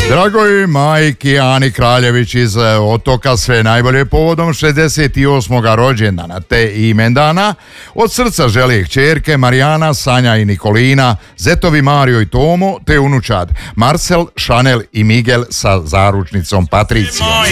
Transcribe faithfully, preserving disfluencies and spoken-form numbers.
Dragoj majki Ani Kraljević iz Otoka, sve najbolje povodom šezdeset osmog rođendana te imendana. Od srca želi kćerke Marijana, Sanja i Nikolina, zetovi Mario i Tomo, te unučad Marcel, Šanel i Miguel sa zaručnicom Patricijom.